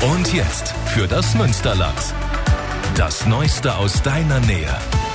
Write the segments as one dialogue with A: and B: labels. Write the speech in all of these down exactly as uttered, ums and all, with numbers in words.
A: Und jetzt für das Münsterland. Das Neueste aus deiner Nähe.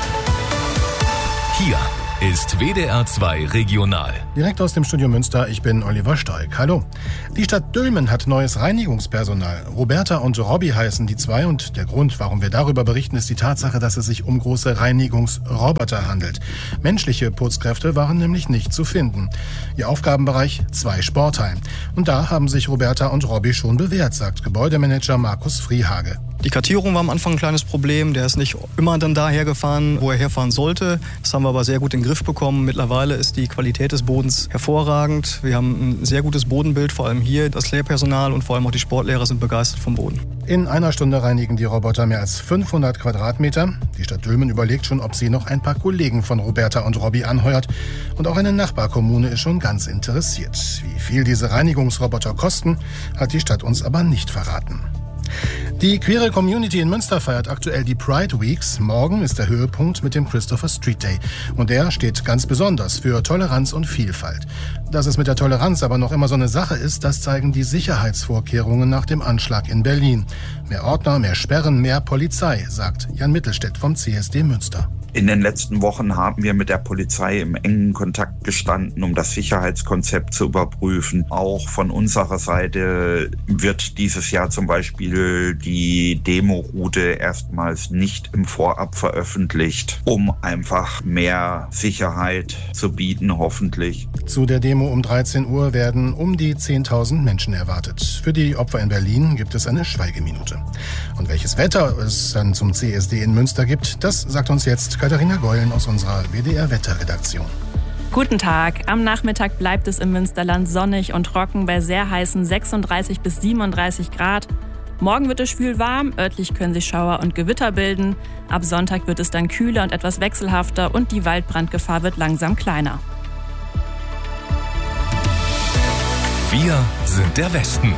A: Hier ist W D R zwei Regional.
B: Direkt aus dem Studio Münster, ich bin Oliver Steig. Hallo. Die Stadt Dülmen hat neues Reinigungspersonal. Roberta und Robby heißen die zwei und der Grund, warum wir darüber berichten, ist die Tatsache, dass es sich um große Reinigungsroboter handelt. Menschliche Putzkräfte waren nämlich nicht zu finden. Ihr Aufgabenbereich zwei Sporthallen. Und da haben sich Roberta und Robby schon bewährt, sagt Gebäudemanager Markus Friehage.
C: Die Kartierung war am Anfang ein kleines Problem. Der ist nicht immer dann daher gefahren, wo er herfahren sollte. Das haben wir aber sehr gut in den Griff bekommen. Mittlerweile ist die Qualität des Bodens hervorragend. Wir haben ein sehr gutes Bodenbild, vor allem hier. Das Lehrpersonal und vor allem auch die Sportlehrer sind begeistert vom Boden.
B: In einer Stunde reinigen die Roboter mehr als fünfhundert Quadratmeter. Die Stadt Dülmen überlegt schon, ob sie noch ein paar Kollegen von Roberta und Robby anheuert. Und auch eine Nachbarkommune ist schon ganz interessiert. Wie viel diese Reinigungsroboter kosten, hat die Stadt uns aber nicht verraten. Die queere Community in Münster feiert aktuell die Pride Weeks. Morgen ist der Höhepunkt mit dem Christopher Street Day. Und der steht ganz besonders für Toleranz und Vielfalt. Dass es mit der Toleranz aber noch immer so eine Sache ist, das zeigen die Sicherheitsvorkehrungen nach dem Anschlag in Berlin. Mehr Ordner, mehr Sperren, mehr Polizei, sagt Jan Mittelstädt vom C S D Münster.
D: In den letzten Wochen haben wir mit der Polizei im engen Kontakt gestanden, um das Sicherheitskonzept zu überprüfen. Auch von unserer Seite wird dieses Jahr zum Beispiel die Demo-Route erstmals nicht im Vorab veröffentlicht, um einfach mehr Sicherheit zu bieten, hoffentlich.
B: Zu der Demo um dreizehn Uhr werden um die zehntausend Menschen erwartet. Für die Opfer in Berlin gibt es eine Schweigeminute. Und welches Wetter es dann zum C S D in Münster gibt, das sagt uns jetzt Katharina Geulen aus unserer W D R-Wetterredaktion.
E: Guten Tag. Am Nachmittag bleibt es im Münsterland sonnig und trocken bei sehr heißen sechsunddreißig bis siebenunddreißig Grad. Morgen wird es schwül warm, örtlich können sich Schauer und Gewitter bilden. Ab Sonntag wird es dann kühler und etwas wechselhafter und die Waldbrandgefahr wird langsam kleiner.
A: Wir sind der Westen.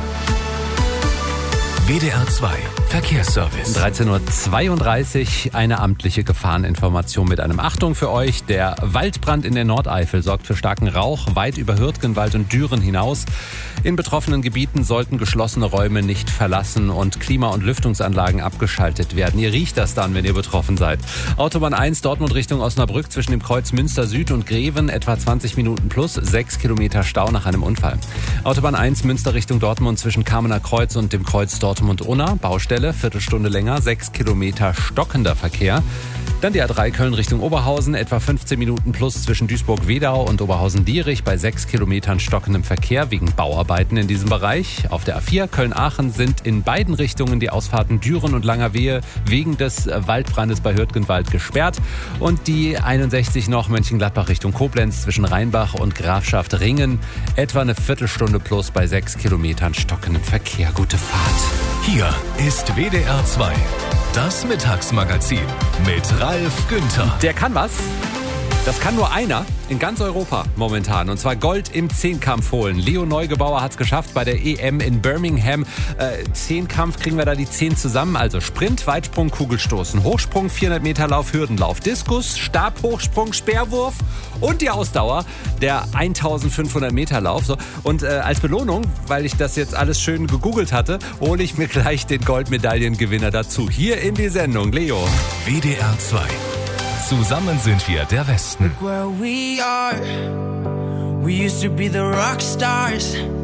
A: W D R zwei Verkehrsservice.
F: dreizehn Uhr zweiunddreißig, eine amtliche Gefahreninformation mit einem Achtung für euch. Der Waldbrand in der Nordeifel sorgt für starken Rauch weit über Hürtgenwald und Düren hinaus. In betroffenen Gebieten sollten geschlossene Räume nicht verlassen und Klima- und Lüftungsanlagen abgeschaltet werden. Ihr riecht das dann, wenn ihr betroffen seid. Autobahn eins Dortmund Richtung Osnabrück zwischen dem Kreuz Münster Süd und Greven etwa zwanzig Minuten plus, sechs Kilometer Stau nach einem Unfall. Autobahn eins Münster Richtung Dortmund zwischen Kamener Kreuz und dem Kreuz Dortmund-Unna, Baustelle, Viertelstunde länger, sechs Kilometer stockender Verkehr. Dann die A drei Köln Richtung Oberhausen, etwa fünfzehn Minuten plus zwischen Duisburg-Wedau und Oberhausen-Dierich bei sechs Kilometern stockendem Verkehr wegen Bauarbeiten in diesem Bereich. Auf der A vier Köln-Aachen sind in beiden Richtungen die Ausfahrten Düren und Langerwehe wegen des Waldbrandes bei Hürtgenwald gesperrt. Und die einundsechzig noch Mönchengladbach Richtung Koblenz zwischen Rheinbach und Grafschaft Ringen, etwa eine Viertelstunde plus bei sechs Kilometern stockendem Verkehr. Gute Fahrt.
A: Hier ist W D R zwei. Das Mittagsmagazin mit Ralf Günther.
F: Der kann was. Das kann nur einer in ganz Europa momentan. Und zwar Gold im Zehnkampf holen. Leo Neugebauer hat es geschafft bei der E M in Birmingham. Äh, Zehnkampf, kriegen wir da die zehn zusammen. Also Sprint, Weitsprung, Kugelstoßen, Hochsprung, vierhundert Meter Lauf, Hürdenlauf, Diskus, Stabhochsprung, Speerwurf und die Ausdauer, der eintausendfünfhundert Meter Lauf. So. Und äh, als Belohnung, weil ich das jetzt alles schön gegoogelt hatte, hole ich mir gleich den Goldmedaillengewinner dazu. Hier in die Sendung, Leo.
A: W D R zwei. Zusammen sind wir der Westen.
G: Look where we are. We used to be the rock stars.